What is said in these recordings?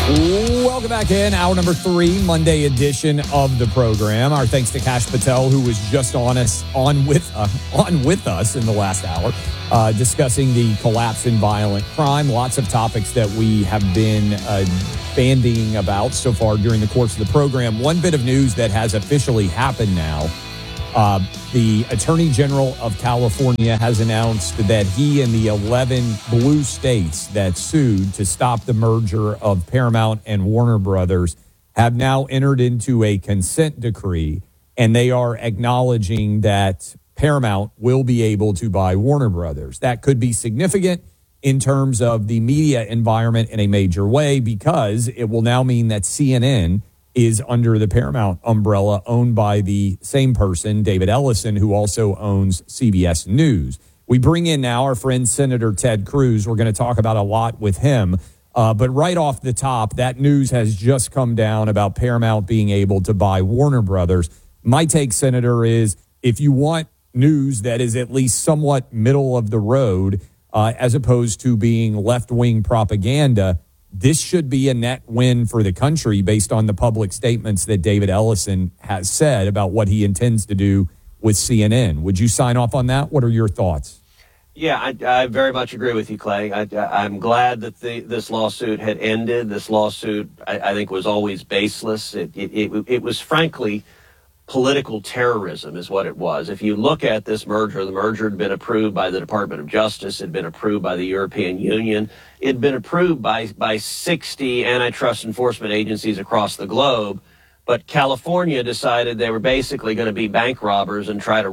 Welcome back in. Hour number 3, Monday edition of the program. Our thanks to Kash Patel, who was just on with us in the last hour, discussing the collapse in violent crime. Lots of topics that we have been bandying about so far during the course of the program. One bit of news that has officially happened now. The Attorney General of California has announced that he and the 11 blue states that sued to stop the merger of Paramount and Warner Brothers have now entered into a consent decree, and they are acknowledging that Paramount will be able to buy Warner Brothers. That could be significant in terms of the media environment in a major way, because it will now mean that CNN is under the Paramount umbrella, owned by the same person, David Ellison, who also owns CBS News. We bring in now our friend Senator Ted Cruz. We're going to talk about a lot with him. But right off the top, that news has just come down about Paramount being able to buy Warner Brothers. My take, Senator, is if you want news that is at least somewhat middle of the road, as opposed to being left-wing propaganda, this should be a net win for the country based on the public statements that David Ellison has said about what he intends to do with CNN. Would you sign off on that? What are your thoughts? Yeah, I very much agree with you, Clay. I'm glad that this lawsuit had ended. This lawsuit, I think, was always baseless. It was, frankly, political terrorism is what it was. If you look at this merger, the merger had been approved by the Department of Justice, had been approved by the European Union, it had been approved by 60 antitrust enforcement agencies across the globe. But California decided they were basically going to be bank robbers and try to,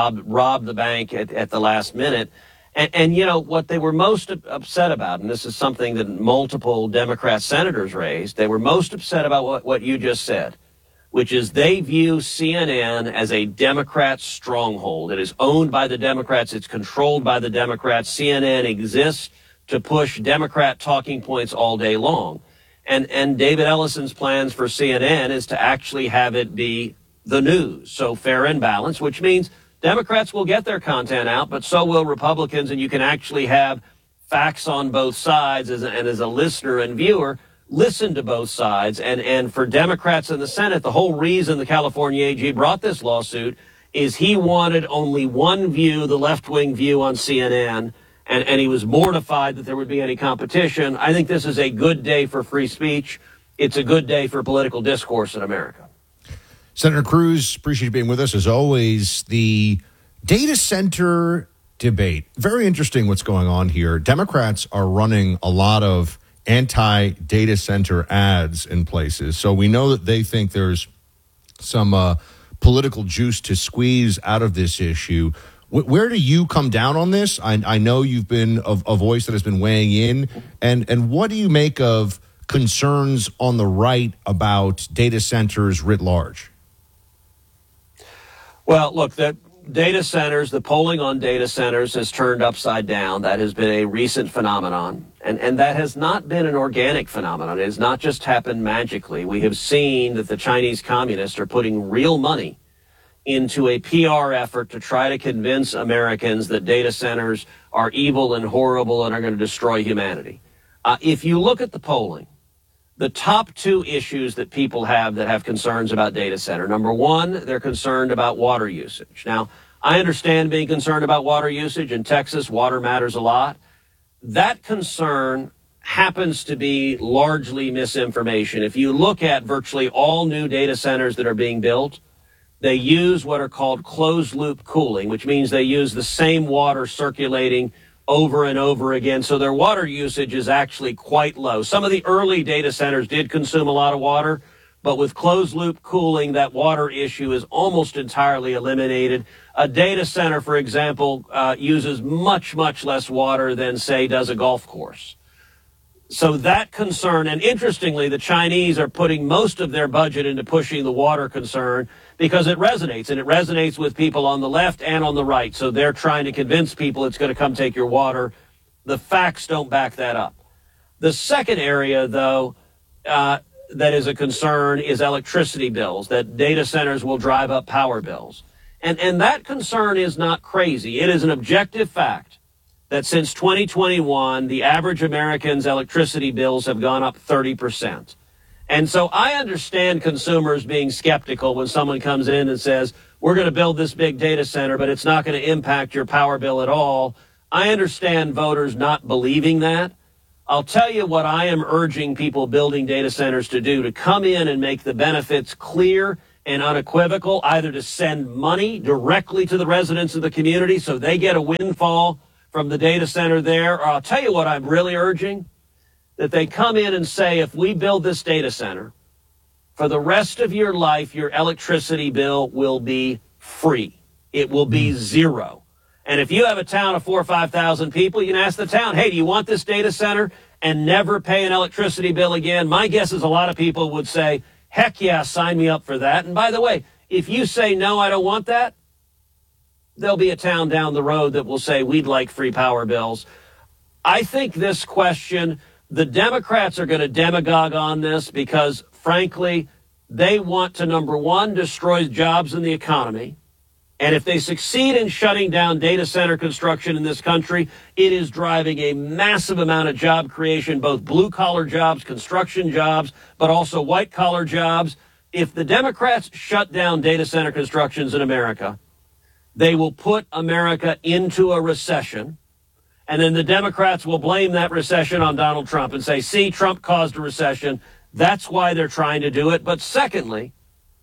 rob the bank at the last minute. And what they were most upset about, and this is something that multiple Democrat senators raised, they were most upset about what you just said, which is they view CNN as a Democrat stronghold. It is owned by the Democrats. It's controlled by the Democrats. CNN exists to push Democrat talking points all day long. And David Ellison's plans for CNN is to actually have it be the news, so fair and balanced, which means Democrats will get their content out, but so will Republicans, and you can actually have facts on both sides, and as a listener and viewer, listen to both sides. And for Democrats in the Senate, the whole reason the California AG brought this lawsuit is he wanted only one view, the left-wing view on CNN, and he was mortified that there would be any competition. I think this is a good day for free speech. It's a good day for political discourse in America. Senator Cruz, appreciate you being with us as always. The data center debate, very interesting what's going on here. Democrats are running a lot of anti-data center ads in places. So we know that they think there's some political juice to squeeze out of this issue. Where do you come down on this? I know you've been a voice that has been weighing in. And what do you make of concerns on the right about data centers writ large? Well, look, the data centers, the polling on data centers has turned upside down. That has been a recent phenomenon. And that has not been an organic phenomenon. It has not just happened magically. We have seen that the Chinese communists are putting real money into a PR effort to try to convince Americans that data centers are evil and horrible and are going to destroy humanity. If you look at the polling, the top two issues that people have that have concerns about data center, number one, they're concerned about water usage. Now, I understand being concerned about water usage. In Texas, water matters a lot. That concern happens to be largely misinformation. If you look at virtually all new data centers that are being built, they use what are called closed-loop cooling, which means they use the same water circulating over and over again. So their water usage is actually quite low. Some of the early data centers did consume a lot of water, but with closed-loop cooling, that water issue is almost entirely eliminated. A data center, for example, uses much, much less water than, say, does a golf course. So that concern, and interestingly, the Chinese are putting most of their budget into pushing the water concern because it resonates, and it resonates with people on the left and on the right. So they're trying to convince people it's going to come take your water. The facts don't back that up. The second area, though, that is a concern is electricity bills, that data centers will drive up power bills. And that concern is not crazy. It is an objective fact that since 2021, the average American's electricity bills have gone up 30%. And so I understand consumers being skeptical when someone comes in and says, we're going to build this big data center, but it's not going to impact your power bill at all. I understand voters not believing that. I'll tell you what I am urging people building data centers to do, to come in and make the benefits clear and unequivocal, either to send money directly to the residents of the community so they get a windfall from the data center there, or I'll tell you what I'm really urging, that they come in and say, if we build this data center, for the rest of your life, your electricity bill will be free. It will be zero. And if you have a town of 4,000 or 5,000 people, you can ask the town, hey, do you want this data center and never pay an electricity bill again? My guess is a lot of people would say, heck yeah, sign me up for that. And by the way, if you say, no, I don't want that, there'll be a town down the road that will say, we'd like free power bills. I think this question, the Democrats are going to demagogue on this because, frankly, they want to, number one, destroy jobs in the economy. And if they succeed in shutting down data center construction in this country, it is driving a massive amount of job creation, both blue-collar jobs, construction jobs, but also white-collar jobs. If the Democrats shut down data center constructions in America, they will put America into a recession. And then the Democrats will blame that recession on Donald Trump and say, see, Trump caused a recession. That's why they're trying to do it. But secondly,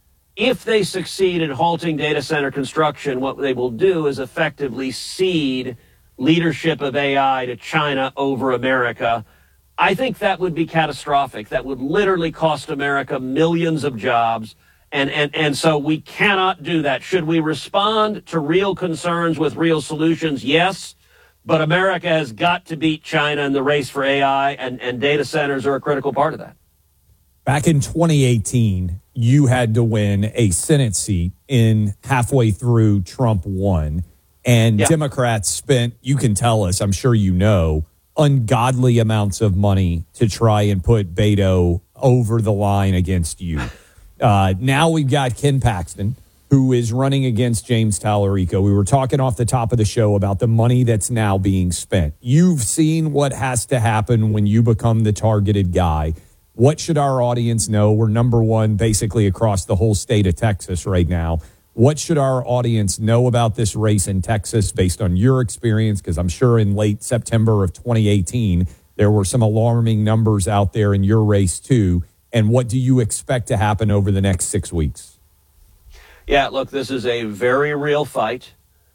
if they succeed in halting data center construction, what they will do is effectively cede leadership of AI to China over America. I think that would be catastrophic. That would literally cost America millions of jobs. And so we cannot do that. Should we respond to real concerns with real solutions? Yes. But America has got to beat China in the race for AI, and data centers are a critical part of that. Back in 2018, you had to win a Senate seat in halfway through Trump won. And Democrats spent, you can tell us, I'm sure you know, ungodly amounts of money to try and put Beto over the line against you. Now we've got Ken Paxton, who is running against James Tallarico. We were talking off the top of the show about the money that's now being spent. You've seen what has to happen when you become the targeted guy. What should our audience know? We're number one basically across the whole state of Texas right now. What should our audience know about this race in Texas based on your experience? Because I'm sure in late September of 2018, there were some alarming numbers out there in your race too. And what do you expect to happen over the next 6 weeks? Yeah, look, this is a very real fight.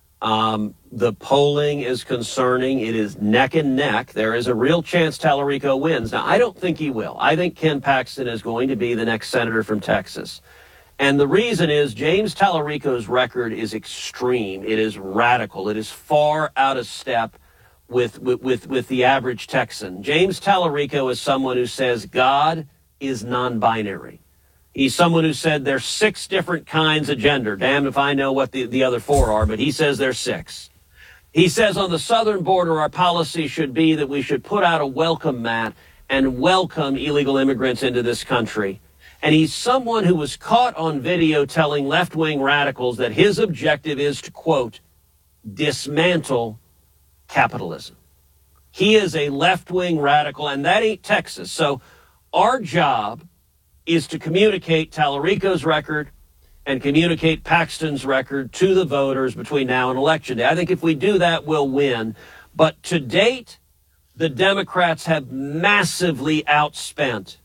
The polling is concerning. It is neck and neck. There is a real chance Tallarico wins. Now, I don't think he will. I think Ken Paxton is going to be the next senator from Texas. And the reason is James Tallarico's record is extreme. It is radical. It is far out of step with the average Texan. James Tallarico is someone who says God is non-binary. He's someone who said there's 6 different kinds of gender. Damn if I know what the other 4 are, but he says there's 6. He says on the southern border, our policy should be that we should put out a welcome mat and welcome illegal immigrants into this country. And he's someone who was caught on video telling left-wing radicals that his objective is to, quote, dismantle capitalism. He is a left-wing radical, and that ain't Texas. So our job is to communicate Tallarico's record and communicate Paxton's record to the voters between now and Election Day. I think if we do that, we'll win. But to date, the Democrats have massively outspent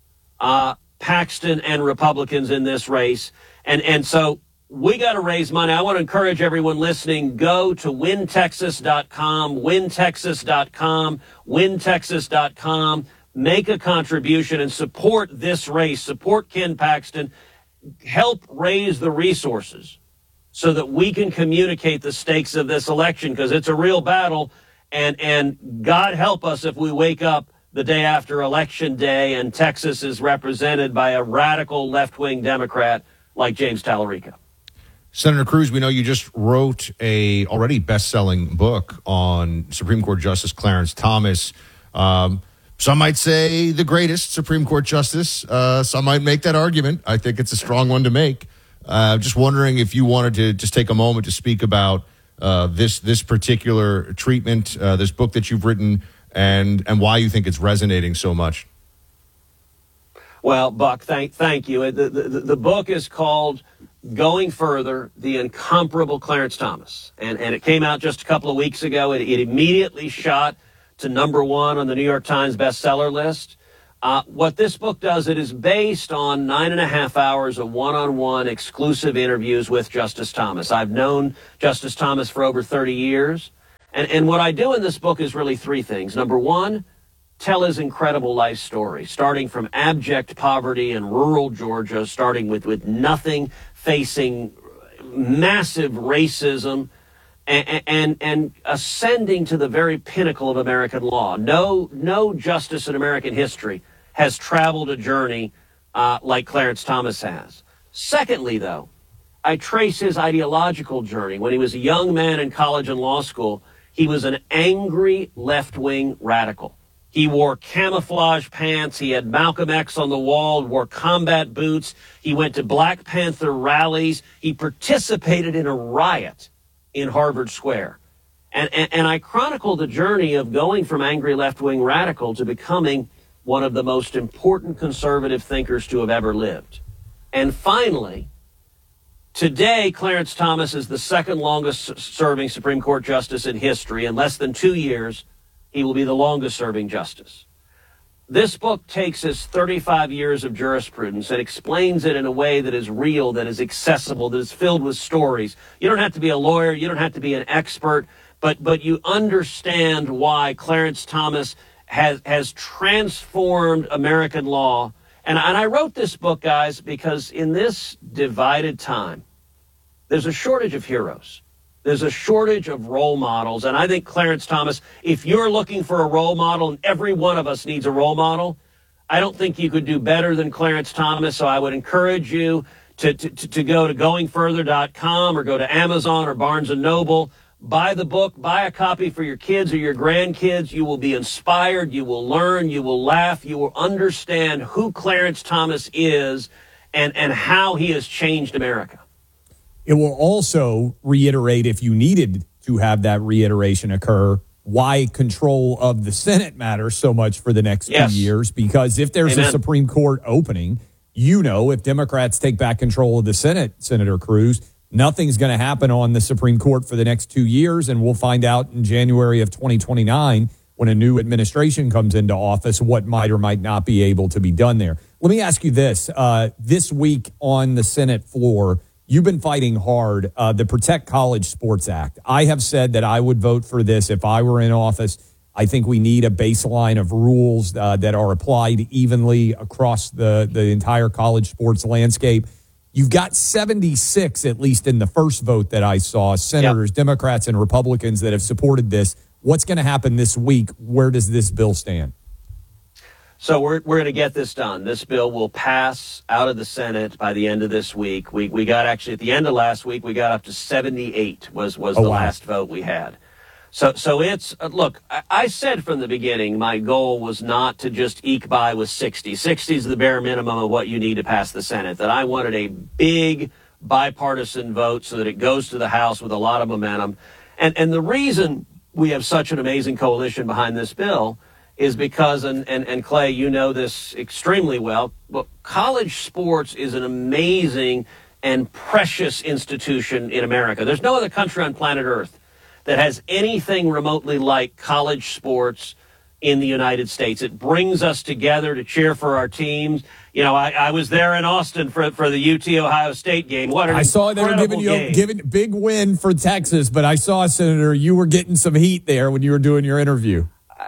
Paxton and Republicans in this race. And so we got to raise money. I want to encourage everyone listening, go to wintexas.com, wintexas.com, wintexas.com. Make a contribution and support this race. Support Ken Paxton. Help raise the resources so that we can communicate the stakes of this election, because it's a real battle. And God help us if we wake up the day after Election Day and Texas is represented by a radical left-wing Democrat like James Tallarico. Senator Cruz, we know you just wrote a already best-selling book on Supreme Court Justice Clarence Thomas. Some might say the greatest Supreme Court justice. Some might make that argument. I think it's a strong one to make. Just wondering if you wanted to just take a moment to speak about this particular treatment, this book that you've written, and why you think it's resonating so much. Well, Buck, thank you. The book is called Going Further, The Incomparable Clarence Thomas. And it came out just a couple of weeks ago. It immediately shot to #1 on the New York Times bestseller list. What this book does, it is based on 9.5 hours of one-on-one exclusive interviews with Justice Thomas. I've known Justice Thomas for over 30 years. And what I do in this book is really three things. Number one, tell his incredible life story, starting from abject poverty in rural Georgia, starting with nothing, facing massive racism, and ascending to the very pinnacle of American law. No justice in American history has traveled a journey like Clarence Thomas has. Secondly, though, I trace his ideological journey. When he was a young man in college and law school, he was an angry left-wing radical. He wore camouflage pants. He had Malcolm X on the wall, wore combat boots. He went to Black Panther rallies. He participated in a riot in Harvard Square. And I chronicle the journey of going from angry left-wing radical to becoming one of the most important conservative thinkers to have ever lived. And finally, today, Clarence Thomas is the second longest serving Supreme Court justice in history. In less than 2 years, he will be the longest serving justice. This book takes his 35 years of jurisprudence and explains it in a way that is real, that is accessible, that is filled with stories. You don't have to be a lawyer. You don't have to be an expert, but you understand why Clarence Thomas has transformed American law. And I wrote this book, guys, because in this divided time, there's a shortage of heroes. There's a shortage of role models. And I think Clarence Thomas, if you're looking for a role model, and every one of us needs a role model, I don't think you could do better than Clarence Thomas. So I would encourage you to go to goingfurther.com or go to Amazon or Barnes & Noble. Buy the book, buy a copy for your kids or your grandkids. You will be inspired. You will learn. You will laugh. You will understand who Clarence Thomas is and how he has changed America. It will also reiterate, if you needed to have that reiteration occur, why control of the Senate matters so much for the next 2 years. Because if there's a Supreme Court opening, if Democrats take back control of the Senate, Senator Cruz, nothing's going to happen on the Supreme Court for the next 2 years. And we'll find out in January of 2029, when a new administration comes into office, what might or might not be able to be done there. Let me ask you this. This week on the Senate floor, you've been fighting hard, the Protect College Sports Act. I have said that I would vote for this if I were in office. I think we need a baseline of rules that are applied evenly across the entire college sports landscape. You've got 76, at least in the first vote that I saw, senators, Democrats, and Republicans that have supported this. What's going to happen this week? Where does this bill stand? So we're going to get this done. This bill will pass out of the Senate by the end of this week. We got actually at the end of last week, we got up to 78 was the last vote we had. So it's, look, I said from the beginning, my goal was not to just eke by with 60. 60 is the bare minimum of what you need to pass the Senate, that I wanted a big bipartisan vote so that it goes to the House with a lot of momentum. And the reason we have such an amazing coalition behind this bill is because, and Clay, you know this extremely well, but college sports is an amazing and precious institution in America. There's no other country on planet Earth that has anything remotely like college sports in the United States. It brings us together to cheer for our teams. You know, I was there in Austin for the UT Ohio State game. What an I saw they were giving big win for Texas, but I saw, Senator, you were getting some heat there when you were doing your interview.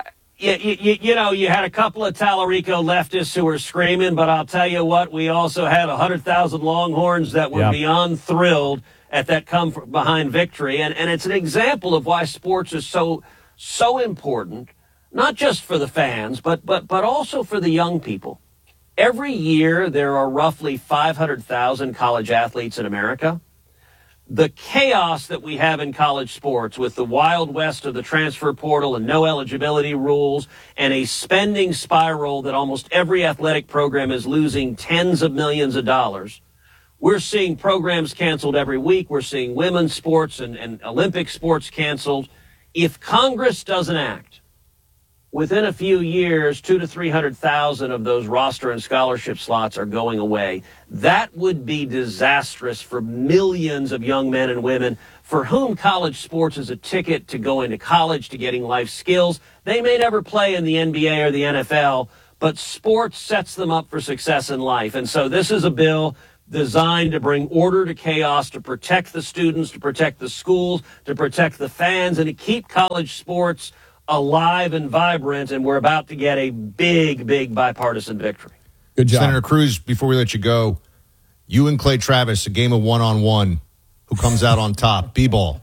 You know, you had a couple of Tallarico leftists who were screaming, but I'll tell you what, we also had 100,000 Longhorns that were beyond thrilled at that come behind victory. And it's an example of why sports is so important, not just for the fans, but also for the young people. Every year, there are roughly 500,000 college athletes in America. The chaos that we have in college sports with the Wild West of the transfer portal and no eligibility rules and a spending spiral that almost every athletic program is losing tens of millions of dollars We're seeing programs canceled every week. We're seeing women's sports and Olympic sports canceled. If Congress doesn't act, within a few years, 200,000 to 300,000 of those roster and scholarship slots are going away. That would be disastrous for millions of young men and women for whom college sports is a ticket to going to college, to getting life skills. They may never play in the NBA or the NFL, but sports sets them up for success in life. And so this is a bill designed to bring order to chaos, to protect the students, to protect the schools, to protect the fans, and to keep college sports alive and vibrant. And we're about to get a big, big bipartisan victory. Good job. Senator Cruz, before we let you go, you and Clay Travis, a game of one-on-one. Who comes out on top? B-ball.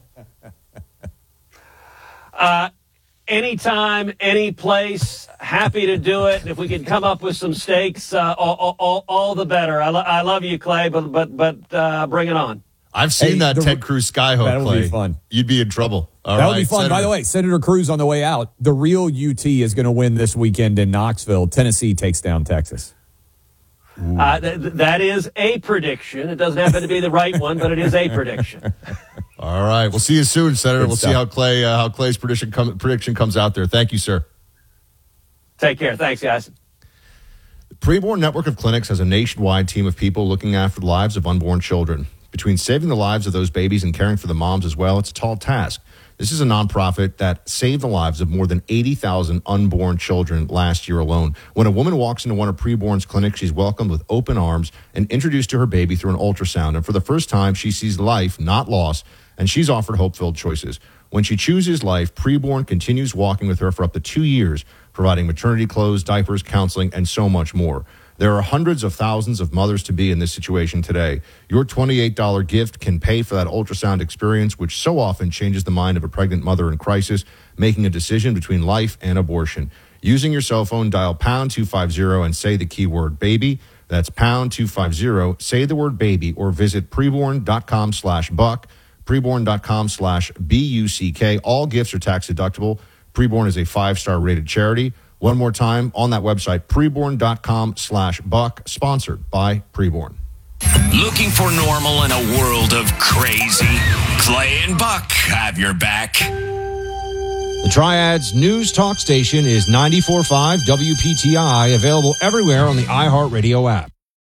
Anytime, any place, happy to do it. And if we could come up with some stakes, all the better. I love you, Clay, but bring it on. I've seen that Ted Cruz Skyhook, That'll Clay. be fun. You'd be in trouble. That'll be fun. Senator. By the way, Senator Cruz on the way out, the real UT is going to win this weekend in Knoxville. Tennessee takes down Texas. That is a prediction. It doesn't happen to be the right one, but it is a prediction. All right. We'll see you soon, Senator. Good we'll stuff. see how Clay's prediction comes out there. Thank you, sir. Take care. Thanks, guys. The Preborn Network of Clinics has a nationwide team of people looking after the lives of unborn children. Between saving the lives of those babies and caring for the moms as well, it's a tall task. This is a nonprofit that saved the lives of more than 80,000 unborn children last year alone. When a woman walks into one of Preborn's clinics, she's welcomed with open arms and introduced to her baby through an ultrasound. And for the first time, she sees life, not loss, and she's offered hope-filled choices. When she chooses life, Preborn continues walking with her for up to 2 years, providing maternity clothes, diapers, counseling, and so much more. There are hundreds of thousands of mothers-to-be in this situation today. Your $28 gift can pay for that ultrasound experience, which so often changes the mind of a pregnant mother in crisis, making a decision between life and abortion. Using your cell phone, dial pound 250 and say the keyword baby. That's pound 250, say the word baby, or visit preborn.com/buck, preborn.com/BUCK. All gifts are tax deductible. Preborn is a 5-star rated charity. One more time on that website, preborn.com/buck, sponsored by Preborn. Looking for normal in a world of crazy? Clay and Buck have your back. The Triad's news talk station is 94.5 WPTI, available everywhere on the iHeartRadio app.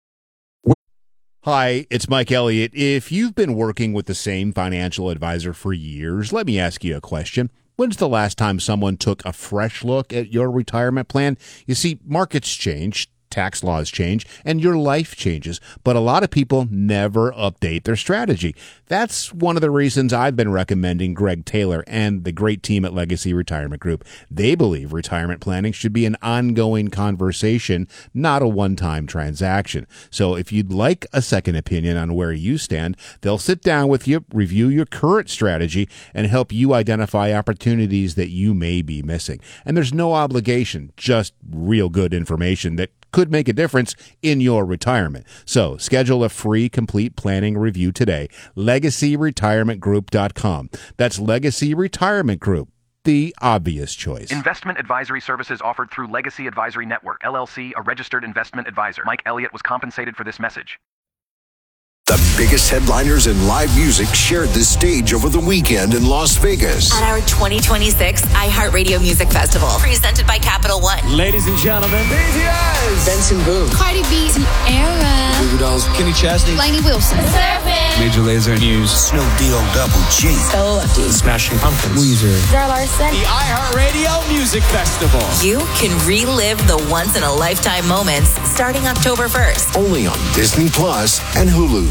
Hi, it's Mike Elliott. If you've been working with the same financial advisor for years, let me ask you a question. When's the last time someone took a fresh look at your retirement plan? You see, markets change, tax laws change, and your life changes. But a lot of people never update their strategy. That's one of the reasons I've been recommending Greg Taylor and the great team at Legacy Retirement Group. They believe retirement planning should be an ongoing conversation, not a one-time transaction. So if you'd like a second opinion on where you stand, they'll sit down with you, review your current strategy, and help you identify opportunities that you may be missing. And there's no obligation, just real good information that could make a difference in your retirement. So schedule a free complete planning review today. LegacyRetirementGroup.com. That's Legacy Retirement Group, the obvious choice. Investment advisory services offered through Legacy Advisory Network, LLC, a registered investment advisor. Mike Elliott was compensated for this message. The biggest headliners in live music shared the stage over the weekend in Las Vegas. At our 2026 iHeartRadio Music Festival, presented by Capital One. Ladies and gentlemen, BTS, Benson Boone, Cardi B, Era, Goo Goo Dolls, Kenny Chesney, Lainey Wilson, Major Lazer, News, Snoop D.O. Double G, Smashing Pumpkins, Weezer, Zara Larson. the iHeartRadio Music Festival. You can relive the once-in-a-lifetime moments starting October 1st. only on Disney Plus and Hulu.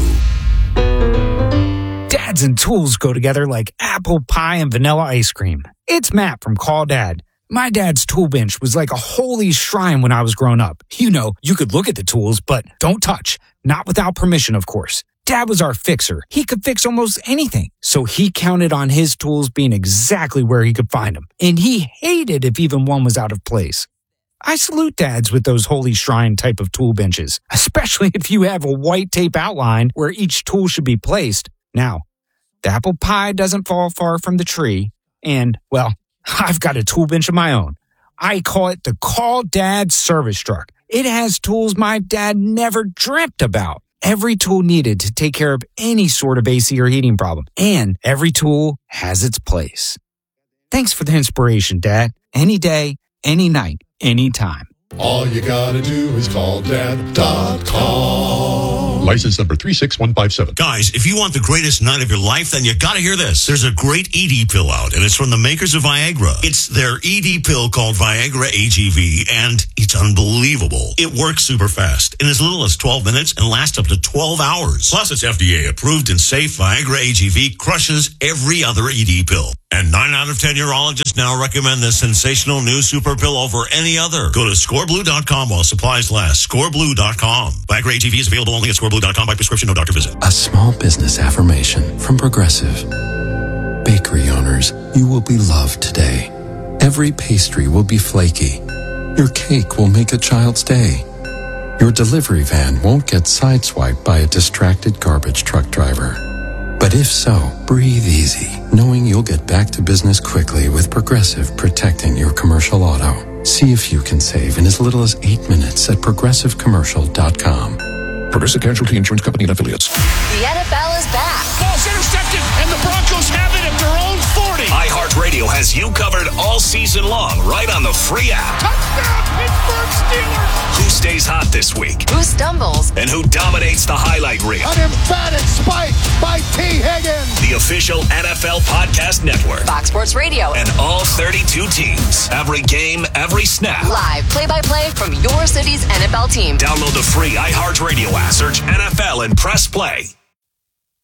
Dads and tools go together like apple pie and vanilla ice cream. It's Matt from Call Dad. My dad's tool bench was like a holy shrine when I was growing up. You know, you could look at the tools, but don't touch. Not without permission, of course. Dad was our fixer. He could fix almost anything. So he counted on his tools being exactly where he could find them. And he hated if even one was out of place. I salute dads with those holy shrine type of tool benches, especially if you have a white tape outline where each tool should be placed. Now, the apple pie doesn't fall far from the tree, and, well, I've got a tool bench of my own. I call it the Call Dad Service Truck. It has tools my dad never dreamt about. Every tool needed to take care of any sort of AC or heating problem. And every tool has its place. Thanks for the inspiration, Dad. Any day, any night, anytime. All you gotta do is call dad.com. License number 36157. Guys, if you want the greatest night of your life, then you gotta hear this. There's a great ED pill out, and it's from the makers of Viagra. It's their ED pill called Viagra AGV, and it's unbelievable. It works super fast in as little as 12 minutes and lasts up to 12 hours. Plus, it's FDA approved and safe. Viagra AGV crushes every other ED pill. And 9 out of 10 urologists now recommend this sensational new super pill over any other. Go to scoreblue.com while supplies last. Scoreblue.com. Viagra AGV is available only at scoreblue.com by prescription, no doctor visit. A small business affirmation from Progressive. Bakery owners, you will be loved today. Every pastry will be flaky. Your cake will make a child's day. Your delivery van won't get sideswiped by a distracted garbage truck driver. But if so, breathe easy, knowing you'll get back to business quickly with Progressive protecting your commercial auto. See if you can save in as little as 8 minutes at progressivecommercial.com. Progressive Casualty Insurance Company and Affiliates. The NFL is back. Ball's intercepted, and the Broncos have it at their own 40. iHeartRadio has you covered all season long, right on the free app. Touchdown, Pittsburgh Steelers. Who stays hot this week? Who stumbles? And who dominates the highlight reel? An emphatic spike by T. Higgins. The official NFL podcast network. Fox Sports Radio. And all 32 teams. Every game, every snap. Live play-by-play from your city's NFL team. Download the free iHeartRadio app. Search NFL and press play.